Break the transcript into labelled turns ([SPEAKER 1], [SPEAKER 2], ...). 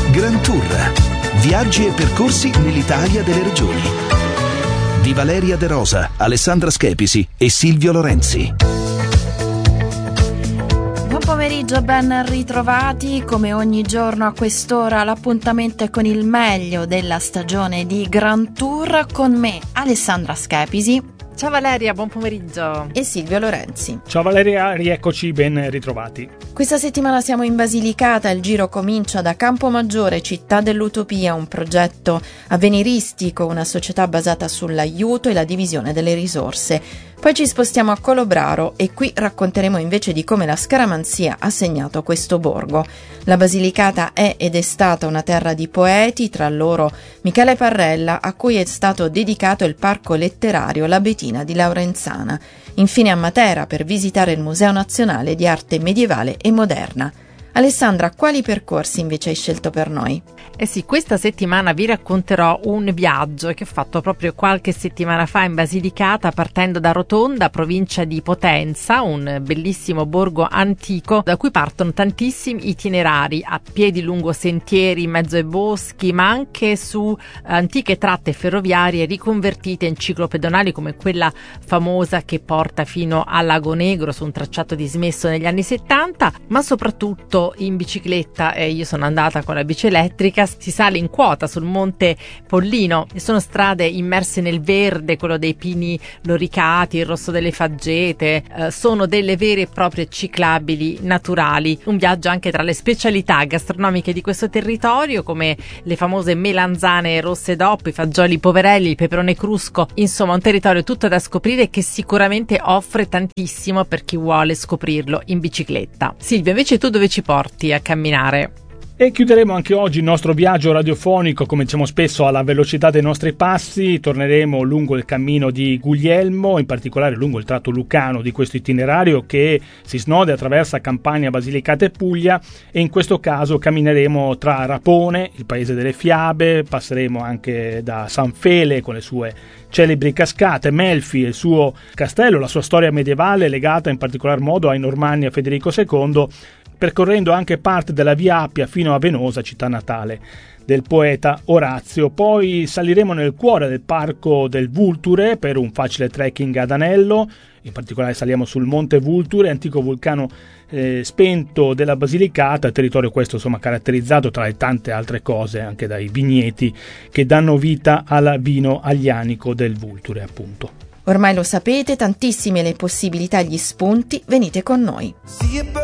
[SPEAKER 1] Grand Tour. Viaggi e percorsi nell'Italia delle regioni. Di Valeria De Rosa, Alessandra Schepisi e Silvio Lorenzi.
[SPEAKER 2] Buon pomeriggio, ben ritrovati. Come ogni giorno a quest'ora l'appuntamento è con il meglio della stagione di Grand Tour, con me Alessandra Schepisi.
[SPEAKER 3] Ciao Valeria, buon pomeriggio.
[SPEAKER 2] E Silvio Lorenzi.
[SPEAKER 4] Ciao Valeria, rieccoci, ben ritrovati.
[SPEAKER 2] Questa settimana siamo in Basilicata, il giro comincia da Campomaggiore, città dell'utopia, un progetto avveniristico, una società basata sull'aiuto e la divisione delle risorse. Poi ci spostiamo a Colobraro e qui racconteremo invece di come la scaramanzia ha segnato questo borgo. La Basilicata è ed è stata una terra di poeti, tra loro Michele Parrella, a cui è stato dedicato il parco letterario La Betina di Laurenzana. Infine a Matera per visitare il Museo Nazionale di Arte Medievale e Moderna. Alessandra, quali percorsi invece hai scelto per noi?
[SPEAKER 3] Sì, questa settimana vi racconterò un viaggio che ho fatto proprio qualche settimana fa in Basilicata, partendo da Rotonda, provincia di Potenza, un bellissimo borgo antico da cui partono tantissimi itinerari a piedi lungo sentieri in mezzo ai boschi, ma anche su antiche tratte ferroviarie riconvertite in ciclopedonali come quella famosa che porta fino al Lago Negro su un tracciato dismesso negli anni 70, ma soprattutto in bicicletta. Io sono andata con la bici elettrica, si sale in quota sul monte Pollino e sono strade immerse nel verde, quello dei pini loricati, il rosso delle faggete, sono delle vere e proprie ciclabili naturali. Un viaggio anche tra le specialità gastronomiche di questo territorio, come le famose melanzane rosse DOP, i fagioli poverelli, il peperone crusco, insomma un territorio tutto da scoprire che sicuramente offre tantissimo per chi vuole scoprirlo in bicicletta. Silvia, invece tu dove ci porti a camminare?
[SPEAKER 4] E chiuderemo anche oggi il nostro viaggio radiofonico, come diciamo spesso, alla velocità dei nostri passi. Torneremo lungo il cammino di Guglielmo, in particolare lungo il tratto lucano di questo itinerario che si snoda e attraversa Campania, Basilicata e Puglia, e in questo caso cammineremo tra Rapone, il paese delle fiabe, passeremo anche da San Fele con le sue celebri cascate, Melfi e il suo castello, la sua storia medievale legata in particolar modo ai Normanni e a Federico II, percorrendo anche parte della Via Appia fino a Venosa, città natale del poeta Orazio. Poi saliremo nel cuore del parco del Vulture per un facile trekking ad Anello, in particolare saliamo sul Monte Vulture, antico vulcano spento della Basilicata, territorio questo insomma caratterizzato tra le tante altre cose anche dai vigneti che danno vita al vino aglianico del Vulture, appunto.
[SPEAKER 2] Ormai lo sapete, tantissime le possibilità e gli spunti, venite con noi.